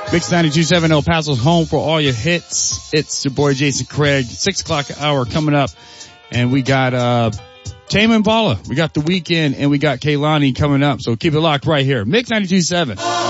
Mix 92.7 El Paso's home for all your hits. It's your boy Jason Craig. 6 o'clock hour coming up. And we got, Tame Impala. We got The Weeknd and we got Kehlani coming up. So keep it locked right here. Mix 92.7.